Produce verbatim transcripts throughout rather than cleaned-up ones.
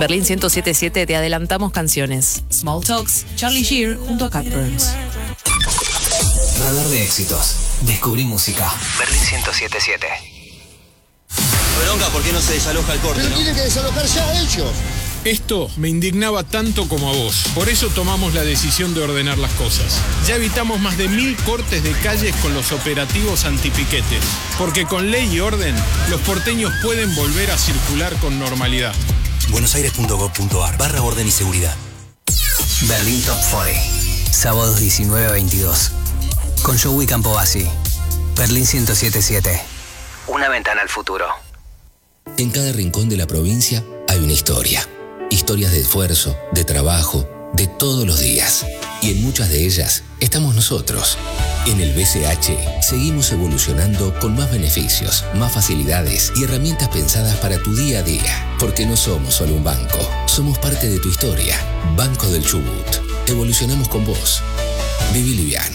Berlín ciento siete punto siete te adelantamos canciones. Small Talks, Charlie Shear junto a Cat Burns. Radar de éxitos. Descubrí música. Berlín ciento siete punto siete. Bronca, ¿por qué no se desaloja el corte? Pero ¿no? tienen que desalojar ya ellos. Esto me indignaba tanto como a vos. Por eso tomamos la decisión de ordenar las cosas. Ya evitamos más de mil cortes de calles con los operativos antipiquetes. Porque con ley y orden, los porteños pueden volver a circular con normalidad. buenosaires.gov.ar barra orden y seguridad. Berlín Top cuarenta. Sábados diecinueve a veintidós. Con Joey Campobasi. Berlín ciento siete punto siete. Una ventana al futuro. En cada rincón de la provincia hay una historia. Historias de esfuerzo, de trabajo, de todos los días. Y en muchas de ellas estamos nosotros. En el B C H seguimos evolucionando con más beneficios, más facilidades y herramientas pensadas para tu día a día. Porque no somos solo un banco, somos parte de tu historia. Banco del Chubut. Evolucionamos con vos. Viví liviano.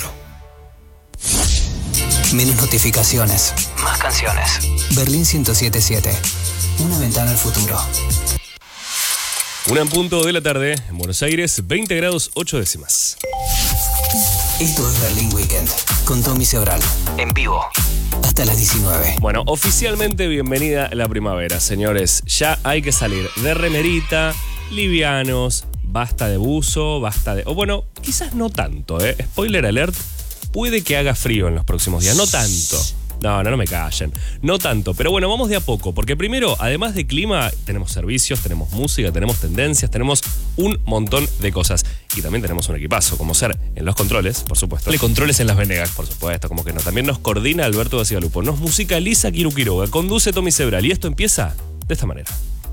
Menos notificaciones. Más canciones. Berlín ciento siete punto siete. Una ventana al futuro. Una en punto de la tarde, en Buenos Aires, veinte grados ocho décimas. Esto es Berlín Weekend, con Tommy Sebral, en vivo, hasta las diecinueve. Bueno, oficialmente bienvenida la primavera, señores. Ya hay que salir de remerita, livianos, basta de buzo, basta de... O bueno, quizás no tanto, ¿eh? Spoiler alert, puede que haga frío en los próximos días, no tanto. No, no, no me callen. No tanto, pero bueno, vamos de a poco. Porque primero, además de clima, tenemos servicios, tenemos música, tenemos tendencias, tenemos un montón de cosas. Y también tenemos un equipazo, como ser en los controles, por supuesto. Y controles en Las Venegas, por supuesto, como que no. También nos coordina Alberto Bacigalupo. Nos musicaliza Kiru Quiroga, conduce Tommy Sebral. Y esto empieza de esta manera.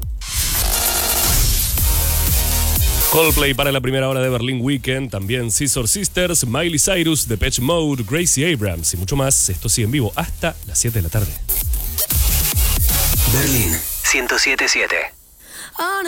Coldplay para la primera hora de Berlín Weekend, también Scissor Sisters, Miley Cyrus, Depeche Mode, Gracie Abrams y mucho más. Esto sigue en vivo hasta las siete de la tarde. Berlín ciento siete punto siete.